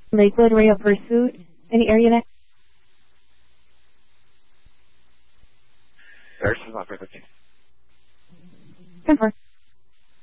Lakewood Ray of Pursuit. Any area next? There's not for the Confirm.